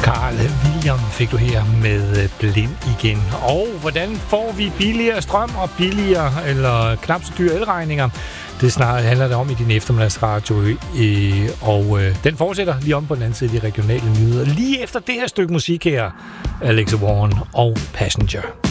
Carl William fik du her med Blind igen. Og hvordan får vi billigere strøm og billigere eller knap så dyre elregninger? Det snart handler det om i din eftermiddagsradio, og den fortsætter lige om på den anden side af de regionale nyheder. Lige efter det her stykke musik her, Alex Warren og Passenger.